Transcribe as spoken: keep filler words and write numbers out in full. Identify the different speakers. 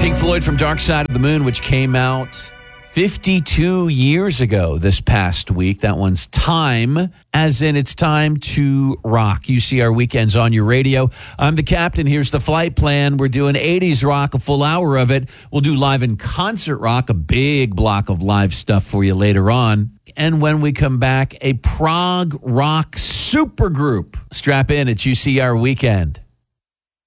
Speaker 1: Pink Floyd from Dark Side of the Moon, which came out fifty-two years ago this past week. That one's Time, as in it's time to rock. You see our weekends on your radio. I'm the captain. Here's the flight plan. We're doing eighties rock, a full hour of it. We'll do live in concert rock, a big block of live stuff for you later on. And when we come back, a prog rock supergroup. Strap in at U C R Weekend.